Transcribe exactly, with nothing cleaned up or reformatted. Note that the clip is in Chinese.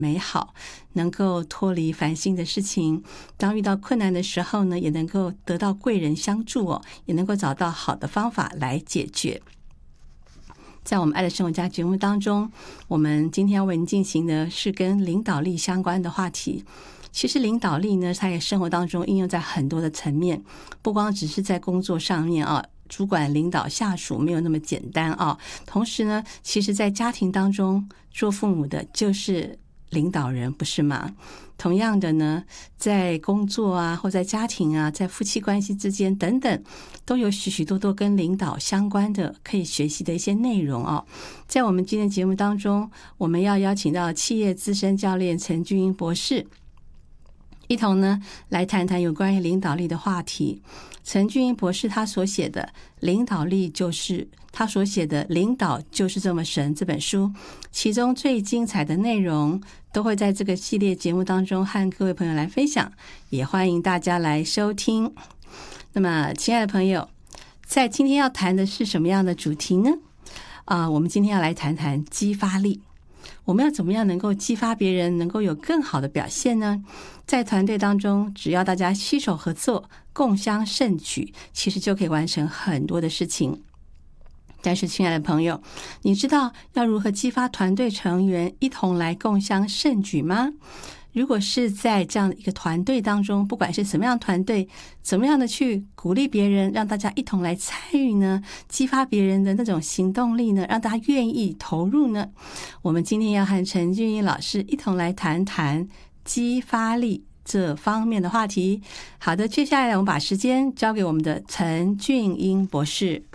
美好，能够脱离烦心的事情，当遇到困难的时候呢，也能够得到贵人相助哦，也能够找到好的方法来解决。在我们爱的生活家节目当中，我们今天要为您进行的是跟领导力相关的话题。其实领导力呢，它也生活当中应用在很多的层面，不光只是在工作上面啊，主管领导下属没有那么简单啊。同时呢，其实在家庭当中，做父母的就是领导人，不是吗？同样的呢，在工作啊，或在家庭啊，在夫妻关系之间等等，都有许许多多跟领导相关的可以学习的一些内容哦。在我们今天节目当中，我们要邀请到企业资深教练陈俊英博士，一同呢来谈谈有关于领导力的话题。陈俊英博士他所写的《领导力就是他所写的领导就是这么神》这本书，其中最精彩的内容都会在这个系列节目当中和各位朋友来分享，也欢迎大家来收听。那么亲爱的朋友，在今天要谈的是什么样的主题呢？啊、呃，我们今天要来谈谈激发力。我们要怎么样能够激发别人能够有更好的表现呢？在团队当中，只要大家携手合作，共襄盛举，其实就可以完成很多的事情。但是亲爱的朋友，你知道要如何激发团队成员一同来共襄盛举吗？如果是在这样的一个团队当中，不管是什么样的团队，怎么样的去鼓励别人，让大家一同来参与呢？激发别人的那种行动力呢？让大家愿意投入呢？我们今天要和陈俊英老师一同来谈谈激发力这方面的话题。好的，接下来我们把时间交给我们的陈俊英博士。